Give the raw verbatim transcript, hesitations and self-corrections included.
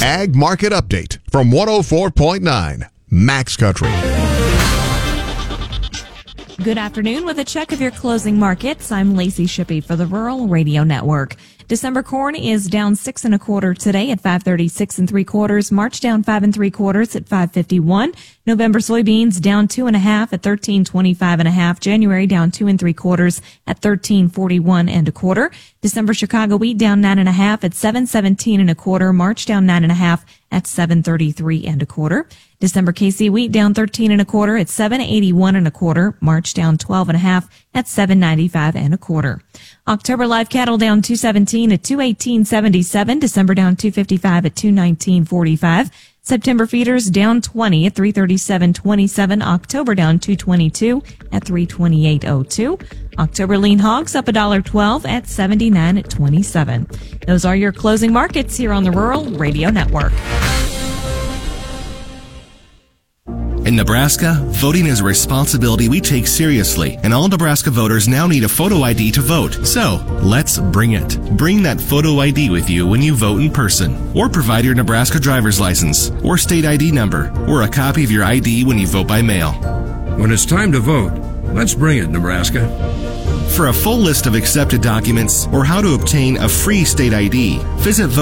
Ag Market Update from one oh four point nine Max Country. Good afternoon. With a check of your closing markets, I'm Lacey Shippey for the Rural Radio Network. December corn is down six and a quarter today at five thirty-six and three quarters. March down five and three quarters at five fifty-one. November soybeans down two and a half at thirteen twenty-five and a half. January down two and three quarters at thirteen forty-one and a quarter. December Chicago wheat down nine and a half at seven seventeen and a quarter. March down nine and a half at seven thirty-three and a quarter. December K C wheat down thirteen and a quarter at seven eighty-one and a quarter. March down twelve and a half at seven ninety-five and a quarter. October live cattle down two seventeen at two eighteen seventy-seven. December down two fifty-five at two nineteen forty-five. September feeders down twenty at three thirty-seven twenty-seven. October down two twenty-two at three twenty-eight oh two. October lean hogs up one dollar twelve at seventy-nine twenty-seven. Those are your closing markets here on the Rural Radio Network. In Nebraska, voting is a responsibility we take seriously, and all Nebraska voters now need a photo I D to vote. So, let's bring it. Bring that photo I D with you when you vote in person, or provide your Nebraska driver's license, or state I D number, or a copy of your I D when you vote by mail. When it's time to vote, let's bring it, Nebraska. For a full list of accepted documents or how to obtain a free state I D, visit